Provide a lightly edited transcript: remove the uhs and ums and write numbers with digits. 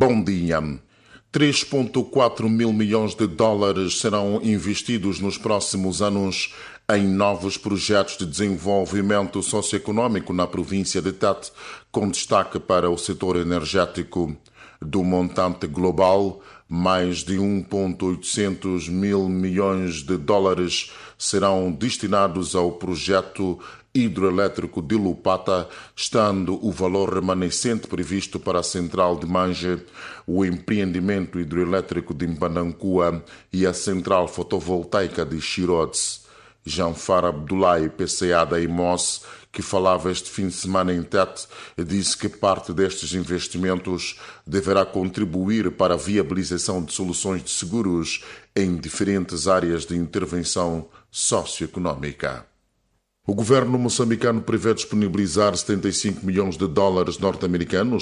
Bom dia. 3,4 mil milhões de dólares serão investidos nos próximos anos em novos projetos de desenvolvimento socioeconômico na província de Tete, com destaque para o setor energético. Do montante global, mais de 1,800 mil milhões de dólares serão destinados ao projeto hidroelétrico de Lupata, estando o valor remanescente previsto para a central de Manje, o empreendimento hidroelétrico de Mbanancua e a central fotovoltaica de Chirodes. Janfar Abdullahi, PCA da IMOS, que falava este fim de semana em Tete, disse que parte destes investimentos deverá contribuir para a viabilização de soluções de seguros em diferentes áreas de intervenção socioeconômica. O governo moçambicano prevê disponibilizar 75 milhões de dólares norte-americanos